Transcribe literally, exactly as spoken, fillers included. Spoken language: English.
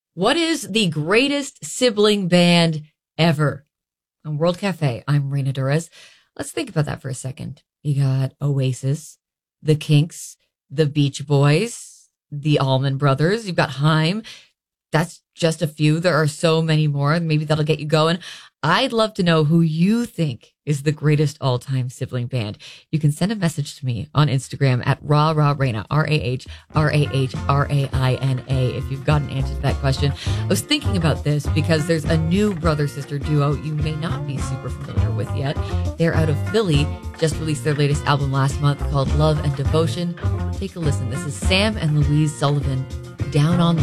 What is the greatest sibling band ever? On World Cafe, I'm Reina Torres. Let's think about that for a second. You got Oasis, the Kinks, the Beach Boys, the Allman Brothers. You've got Haim. That's just a few. There are so many more. Maybe that'll get you going. I'd love to know who you think is the greatest all-time sibling band. You can send a message to me on Instagram at Rah Rah Raina, R A H R A H R A I N A, if you've got an answer to that question. I was thinking about this because there's a new brother-sister duo you may not be super familiar with yet. They're out of Philly, just released their latest album last month called Love and Devotion. Take a listen. This is Sam and Louise Sullivan, Down on